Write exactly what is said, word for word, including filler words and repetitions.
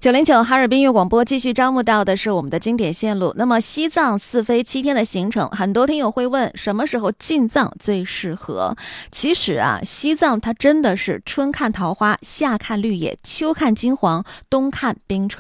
九零九哈尔滨音乐广播继续招募到的是我们的经典线路。那么西藏四飞七天的行程，很多听友会问什么时候进藏最适合？其实啊，西藏它真的是春看桃花，夏看绿叶，秋看金黄，冬看冰川。